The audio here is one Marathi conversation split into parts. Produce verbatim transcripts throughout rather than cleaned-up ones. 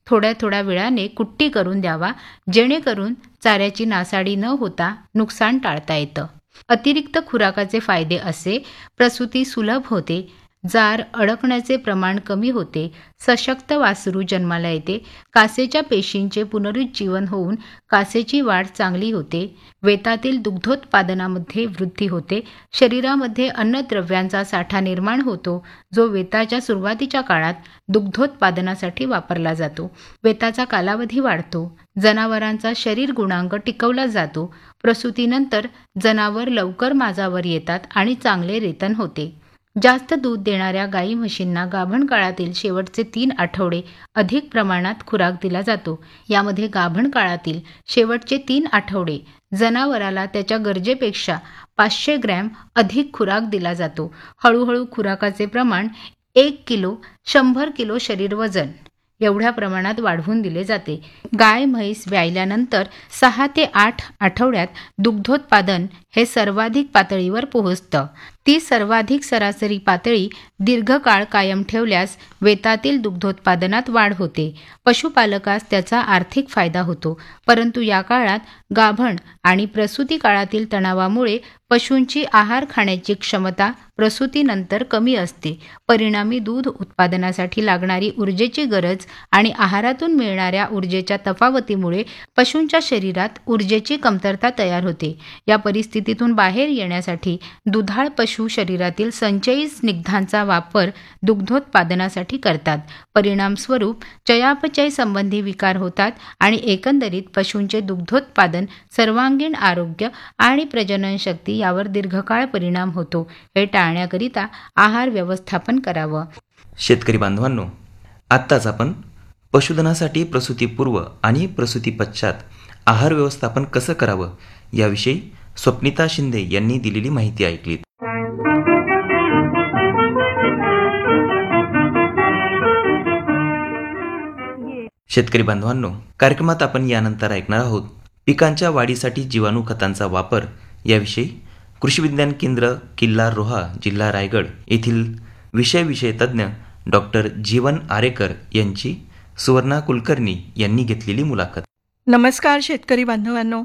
थोड्या थोड्या वेळाने कुट्टी करून द्यावा, जेणेकरून चाऱ्याची नासाडी न होता नुकसान टाळता येतं. अतिरिक्त खुराकाचे फायदे असे: प्रसूती सुलभ होते, जार अडकण्याचे प्रमाण कमी होते, सशक्त वासरू जन्माला येते, कासेच्या पेशींचे पुनरुज्जीवन होऊन कासेची वाढ चांगली होते, वेतातील दुग्धोत्पादनामध्ये वृद्धी होते, शरीरामध्ये अन्नद्रव्यांचा साठा निर्माण होतो, जो वेताच्या सुरुवातीच्या काळात दुग्धोत्पादनासाठी वापरला जातो, वेताचा कालावधी वाढतो, जनावरांचा शरीर गुणांक टिकवला जातो, प्रसूतीनंतर जनावर लवकर माझावर येतात आणि चांगले रेतन होते. जास्त दूध देणाऱ्या गाई म्हशींना गाभण काळातील शेवटचे तीन आठवडे अधिक प्रमाणात खुराक दिला जातो. यामध्ये गाभण काळातील शेवटचे तीन आठवडे जनावराला त्याच्या गरजेपेक्षा पाचशे ग्रॅम अधिक खुराक दिला जातो. हळूहळू खुराकाचे प्रमाण एक किलो शंभर किलो शरीर वजन एवढ्या प्रमाणात वाढवून दिले जाते. गाय म्हैस व्यायल्यानंतर सहा ते आठ आठवड्यात दुग्धोत्पादन हे सर्वाधिक पातळीवर पोहोचतं. ती सर्वाधिक सरासरी पातळी दीर्घकाळ कायम ठेवल्यास वेतातील दुग्धोत्पादनात वाढ होते. पशुपालकास त्याचा आर्थिक फायदा होतो. परंतु या काळात गाभण आणि प्रसूती काळातील तणावामुळे पशूंची आहार खाण्याची क्षमता प्रसूतीनंतर कमी असते. परिणामी दूध उत्पादनासाठी लागणारी ऊर्जेची गरज आणि आहारातून मिळणाऱ्या ऊर्जेच्या तफावतीमुळे पशूंच्या शरीरात ऊर्जेची कमतरता तयार होते. या परिस्थितीतून बाहेर येण्यासाठी दुधाळ पशु शरीरातील संचयी स्निग्धांचा वापर दुग्धोत्पादनासाठी करतात. परिणामस्वरूप चयापचय संबंधी विकार होतात आणि एकंदरीत पशूंचे दुग्धोत्पादन, सर्वांगीण आरोग्य आणि प्रजनन शक्ती यावर दीर्घकाळ परिणाम होतो. हे टाळण्याकरिता आहार व्यवस्थापन करावं. शेतकरी बांधवांनो, आत्ताच आपण पशुधनासाठी प्रसूतीपूर्व आणि प्रसूती पश्चात आहार व्यवस्थापन कसं करावं याविषयी स्वप्निता शिंदे यांनी दिलेली माहिती ऐकलीत. शेतकरी बांधवांनो, कार्यक्रमात आपण यानंतर ऐकणार आहोत पिकांच्या वाढीसाठी जीवाणू खतांचा वापर याविषयी कृषी विज्ञान केंद्र किल्लार रोहा, जिल्हा रायगड येथील विषय विषय तज्ज्ञ डॉक्टर जीवन आरेकर यांची सुवर्णा कुलकर्णी यांनी घेतलेली मुलाखत. नमस्कार शेतकरी बांधवांनो.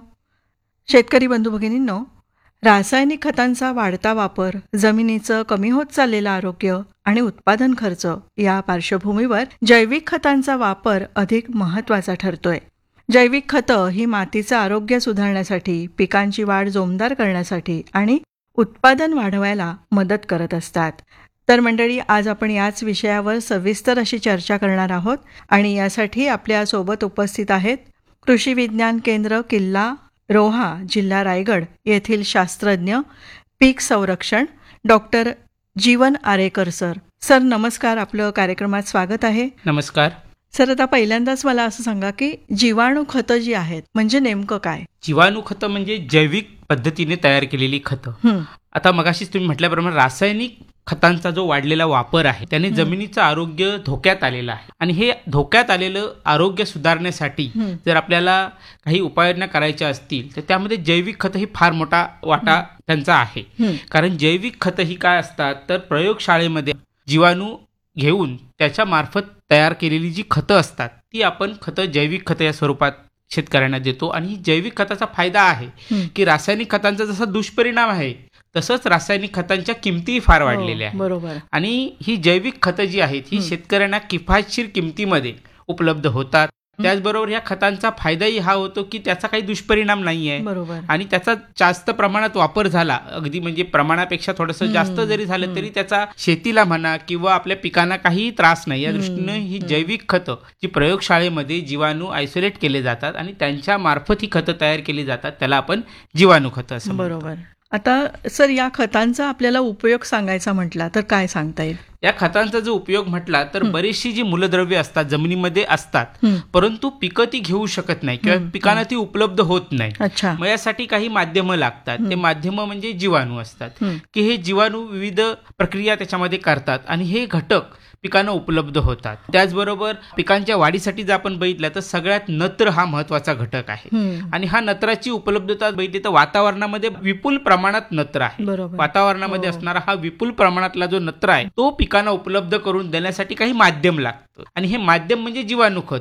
शेतकरी बंधू भगिनींनो, रासायनिक खतांचा वाढता वापर, जमिनीचं कमी होत चाललेलं आरोग्य आणि उत्पादन खर्च या पार्श्वभूमीवर जैविक खतांचा वापर अधिक महत्त्वाचा ठरतोय. जैविक खतं ही मातीचं आरोग्य सुधारण्यासाठी, पिकांची वाढ जोमदार करण्यासाठी आणि उत्पादन वाढवायला मदत करत असतात. तर मंडळी, आज आपण याच विषयावर सविस्तर अशी चर्चा करणार आहोत आणि यासाठी आपल्यासोबत उपस्थित आहेत कृषी विज्ञान केंद्र किल्ला रोहा, जिल्हा रायगड येथील शास्त्रज्ञ पीक संरक्षण डॉक्टर जीवन आरेकर सर. सर नमस्कार, आपलं कार्यक्रमात स्वागत आहे. नमस्कार सर. आता पहिल्यांदाच मला असं सांगा की जीवाणू खतं जी आहेत म्हणजे नेमकं काय? जीवाणू खतं म्हणजे जैविक पद्धतीने तयार केलेली खतं. आता मगाशीच तुम्ही म्हटल्याप्रमाणे रासायनिक खतांचा जो वाढलेला वापर आहे त्याने जमिनीचं आरोग्य धोक्यात आलेलं आहे आणि हे धोक्यात आलेलं आरोग्य सुधारण्यासाठी जर आपल्याला काही उपाययोजना करायच्या असतील तर त्यामध्ये जैविक खत ही फार मोठा वाटा त्यांचा आहे. कारण जैविक खत ही काय असतात तर प्रयोगशाळेमध्ये जीवाणू घेऊन त्याच्या मार्फत तयार केलेली जी खतं असतात ती आपण खतं जैविक खतं या स्वरूपात शेतकऱ्यांना देतो. आणि जैविक खताचा फायदा आहे की रासायनिक खतांचा जसा दुष्परिणाम आहे तसंच रासायनिक खतांच्या किमती फार वाढलेल्या आहेत. बरोबर. आणि ही जैविक खतं जी आहेत ही शेतकऱ्यांना किफायतशीर किमतीमध्ये उपलब्ध होतात. त्याचबरोबर या खतांचा फायदाही हा होतो की त्याचा काही दुष्परिणाम नाही आहे आणि त्याचा जास्त प्रमाणात वापर झाला, अगदी म्हणजे प्रमाणापेक्षा थोडंसं जास्त जरी झालं तरी त्याचा शेतीला म्हणा किंवा आपल्या पिकांना काहीही त्रास नाही. या दृष्टीनं ही जैविक खतं जी प्रयोगशाळेमध्ये जीवाणू आयसोलेट केले जातात आणि त्यांच्या मार्फत ही खतं तयार केली जातात त्याला आपण जीवाणू खतं असं म्हणतो. बरोबर. आता सर, या खतांचा आपल्याला उपयोग सांगायचा म्हटला तर काय सांगता येईल? या खतांचा जो उपयोग म्हटला तर बरीचशी जी मूलद्रव्य असतात जमिनीमध्ये असतात परंतु पिकं ती घेऊ शकत नाही किंवा पिकांना ती उपलब्ध होत नाही. मग यासाठी काही माध्यमं लागतात. ते माध्यमं म्हणजे जीवाणू असतात की हे जीवाणू विविध प्रक्रिया त्याच्यामध्ये करतात आणि हे घटक पिकांना उपलब्ध होतात. त्याचबरोबर पिकांच्या वाढीसाठी जर आपण बघितलं तर सगळ्यात नत्र हा महत्वाचा घटक आहे आणि हा नत्राची उपलब्धता बघितली तर वातावरणामध्ये विपुल प्रमाणात नत्र आहे. वातावरणामध्ये असणारा हा विपुल प्रमाणातला जो नत्र आहे तो पिकांना उपलब्ध करून देण्यासाठी काही माध्यम लागतं आणि हे माध्यम म्हणजे जीवाणू खत.